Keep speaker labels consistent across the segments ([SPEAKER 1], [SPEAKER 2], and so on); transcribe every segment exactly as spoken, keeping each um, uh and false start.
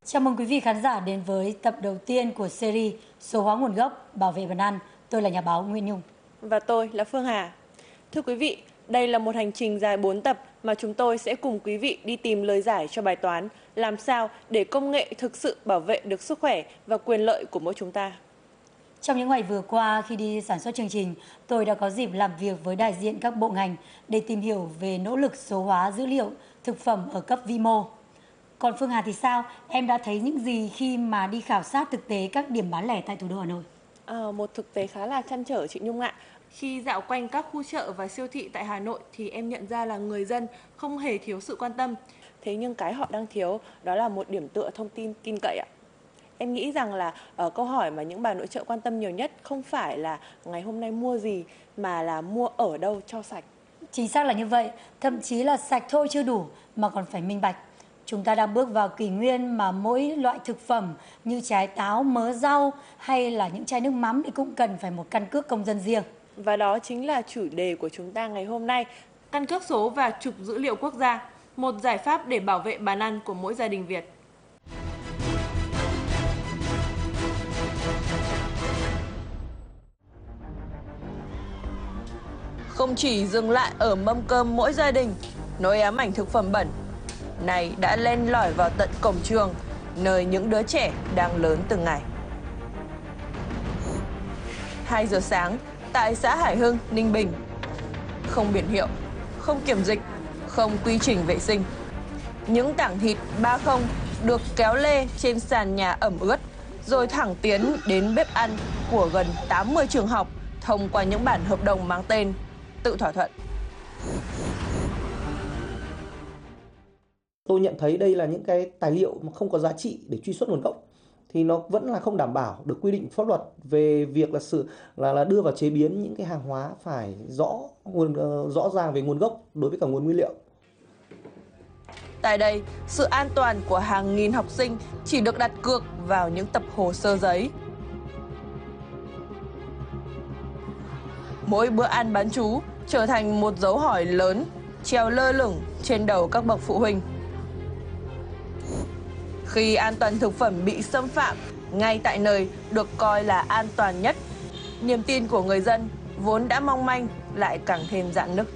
[SPEAKER 1] Chào mừng quý vị khán giả đến với tập đầu tiên của series Số hóa nguồn gốc bảo vệ bản ăn. Tôi là nhà báo Nguyễn Nhung.
[SPEAKER 2] Và tôi là Phương Hà. Thưa quý vị, đây là một hành trình dài bốn tập mà chúng tôi sẽ cùng quý vị đi tìm lời giải cho bài toán làm sao để công nghệ thực sự bảo vệ được sức khỏe và quyền lợi của mỗi chúng ta.
[SPEAKER 1] Trong những ngày vừa qua khi đi sản xuất chương trình, tôi đã có dịp làm việc với đại diện các bộ ngành để tìm hiểu về nỗ lực số hóa dữ liệu thực phẩm ở cấp vi mô. Còn Phương Hà thì sao? Em đã thấy những gì khi mà đi khảo sát thực tế các điểm bán lẻ tại thủ đô Hà Nội?
[SPEAKER 2] À, một thực tế khá là trăn trở chị Nhung ạ. Khi dạo quanh các khu chợ và siêu thị tại Hà Nội thì em nhận ra là người dân không hề thiếu sự quan tâm. Thế nhưng cái họ đang thiếu đó là một điểm tựa thông tin tin cậy ạ. Em nghĩ rằng là ở câu hỏi mà những bà nội trợ quan tâm nhiều nhất không phải là ngày hôm nay mua gì mà là mua ở đâu cho sạch.
[SPEAKER 1] Chính xác là như vậy, thậm chí là sạch thôi chưa đủ mà còn phải minh bạch. Chúng ta đang bước vào kỷ nguyên mà mỗi loại thực phẩm như trái táo, mớ rau hay là những chai nước mắm thì cũng cần phải một căn cước công dân riêng.
[SPEAKER 2] Và đó chính là chủ đề của chúng ta ngày hôm nay, căn cước số và trục dữ liệu quốc gia, một giải pháp để bảo vệ bàn ăn của mỗi gia đình Việt. Không chỉ dừng lại ở mâm cơm mỗi gia đình, nỗi ám ảnh thực phẩm bẩn này đã len lỏi vào tận cổng trường, nơi những đứa trẻ đang lớn từng ngày. hai giờ sáng, tại xã Hải Hưng, Ninh Bình. Không biển hiệu, không kiểm dịch, không quy trình vệ sinh. Những tảng thịt ba không được kéo lê trên sàn nhà ẩm ướt, rồi thẳng tiến đến bếp ăn của gần tám mươi trường học thông qua những bản hợp đồng mang tên tự thỏa thuận.
[SPEAKER 3] Tôi nhận thấy đây là những cái tài liệu mà không có giá trị để truy xuất nguồn gốc, thì nó vẫn là không đảm bảo được quy định pháp luật về việc là sự là là đưa vào chế biến những cái hàng hóa phải rõ nguồn uh, rõ ràng về nguồn gốc đối với cả nguồn nguyên liệu.
[SPEAKER 2] Tại đây, sự an toàn của hàng nghìn học sinh chỉ được đặt cược vào những tập hồ sơ giấy. Mỗi bữa ăn bán trú trở thành một dấu hỏi lớn treo lơ lửng trên đầu các bậc phụ huynh. Khi an toàn thực phẩm bị xâm phạm ngay tại nơi được coi là an toàn nhất, niềm tin của người dân vốn đã mong manh lại càng thêm rạn nứt.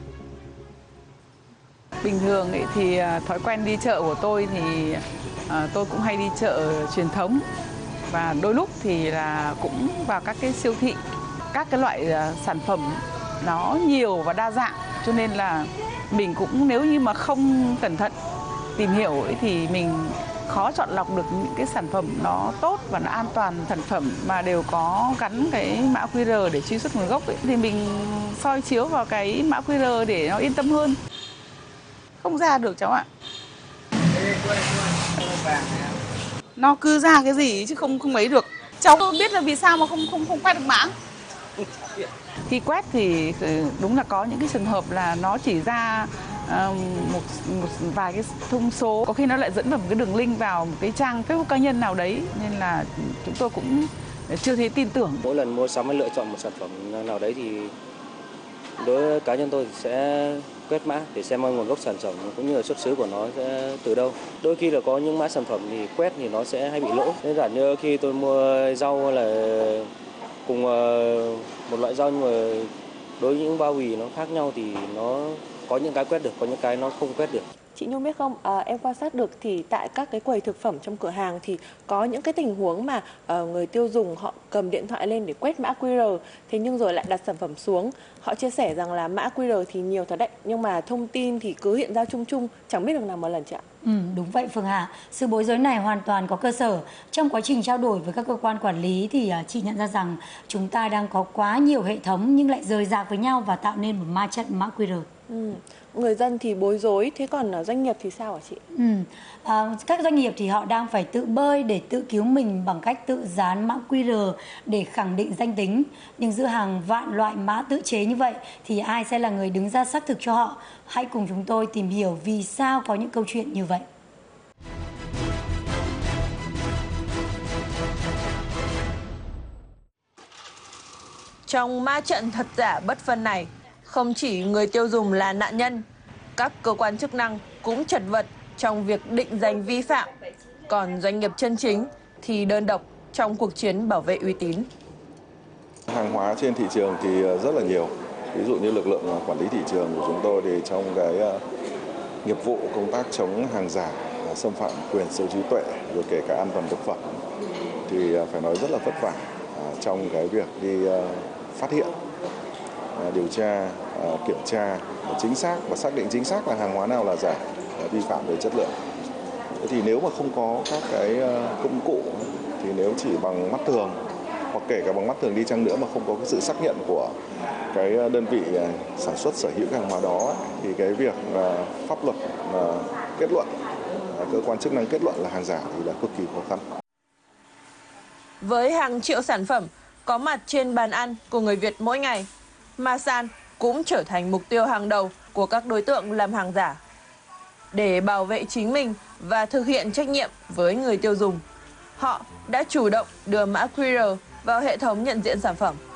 [SPEAKER 4] Bình thường ấy thì thói quen đi chợ của tôi thì à, tôi cũng hay đi chợ truyền thống, và đôi lúc thì là cũng vào các cái siêu thị. Các cái loại sản phẩm nó nhiều và đa dạng, cho nên là mình cũng nếu như mà không cẩn thận tìm hiểu ấy, thì mình khó chọn lọc được những cái sản phẩm nó tốt và nó an toàn. Sản phẩm mà đều có gắn cái mã quy rờ để truy xuất nguồn gốc ấy, thì mình soi chiếu vào cái mã quy rờ để nó yên tâm hơn. Không ra được cháu ạ. Nó cứ ra cái gì chứ không không ấy được. Cháu không biết là vì sao mà không không không quét được mã. Khi quét thì đúng là có những cái trường hợp là nó chỉ ra uh, một, một vài cái thông số, có khi nó lại dẫn vào một cái đường link vào một cái trang Facebook cá nhân nào đấy, nên là chúng tôi cũng chưa thấy tin tưởng.
[SPEAKER 5] Mỗi lần mua sắm hay lựa chọn một sản phẩm nào đấy thì đối với cá nhân tôi sẽ quét mã để xem nguồn gốc sản phẩm cũng như là xuất xứ của nó sẽ từ đâu. Đôi khi là có những mã sản phẩm thì quét thì nó sẽ hay bị lỗi. Nên giả như khi tôi mua rau là cùng một loại rau nhưng mà đối với những bao bì nó khác nhau thì nó có những cái quét được, có những cái nó không quét được.
[SPEAKER 2] Chị Nhung biết không, à, em quan sát được thì tại các cái quầy thực phẩm trong cửa hàng thì có những cái tình huống mà uh, người tiêu dùng họ cầm điện thoại lên để quét mã quy rờ, thế nhưng rồi lại đặt sản phẩm xuống. Họ chia sẻ rằng là mã quy rờ thì nhiều thật đấy, nhưng mà thông tin thì cứ hiện ra chung chung, chẳng biết được nào một lần chị ạ.
[SPEAKER 1] Ừ, đúng vậy Phương Hà. Sự bối rối này hoàn toàn có cơ sở. Trong quá trình trao đổi với các cơ quan quản lý thì uh, chị nhận ra rằng chúng ta đang có quá nhiều hệ thống nhưng lại rời rạc với nhau và tạo nên một ma trận mã quy rờ.
[SPEAKER 2] Ừ. Người dân thì bối rối, thế còn doanh nghiệp thì sao hả chị?
[SPEAKER 1] Ừ. À, các doanh nghiệp thì họ đang phải tự bơi để tự cứu mình bằng cách tự dán mã quy rờ để khẳng định danh tính. Nhưng giữa hàng vạn loại mã tự chế như vậy thì ai sẽ là người đứng ra xác thực cho họ? Hãy cùng chúng tôi tìm hiểu vì sao có những câu chuyện như vậy.
[SPEAKER 2] Trong ma trận thật giả bất phân này, không chỉ người tiêu dùng là nạn nhân, các cơ quan chức năng cũng chật vật trong việc định danh vi phạm Còn doanh nghiệp chân chính thì đơn độc trong cuộc chiến bảo vệ uy tín.
[SPEAKER 6] Hàng hóa trên thị trường thì rất là nhiều. Ví dụ như lực lượng quản lý thị trường của chúng tôi thì trong cái nghiệp vụ công tác chống hàng giả, xâm phạm quyền sở hữu trí tuệ, rồi kể cả an toàn thực phẩm thì phải nói rất là vất vả trong cái việc đi phát hiện, điều tra, kiểm tra chính xác và xác định chính xác là hàng hóa nào là giả, vi phạm về chất lượng. Thế thì nếu mà không có các cái công cụ thì nếu chỉ bằng mắt thường hoặc kể cả bằng mắt thường đi chăng nữa mà không có cái sự xác nhận của cái đơn vị sản xuất sở hữu cái hàng hóa đó thì cái việc pháp luật kết luận, cơ quan chức năng kết luận là hàng giả thì là cực kỳ khó khăn.
[SPEAKER 2] Với hàng triệu sản phẩm có mặt trên bàn ăn của người Việt mỗi ngày, Masan cũng trở thành mục tiêu hàng đầu của các đối tượng làm hàng giả. Để bảo vệ chính mình và thực hiện trách nhiệm với người tiêu dùng, họ đã chủ động đưa mã quy rờ vào hệ thống nhận diện sản phẩm.